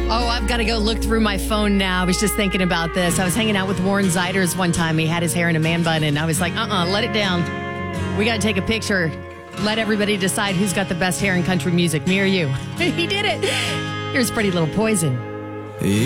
Oh, I've got to go look through my phone now. I was just thinking about this. I was hanging out with Warren Zeiders one time. He had his hair in a man bun, and I was like, let it down. We got to take a picture. Let everybody decide who's got the best hair in country music, me or you. He did it. Here's Pretty Little Poison.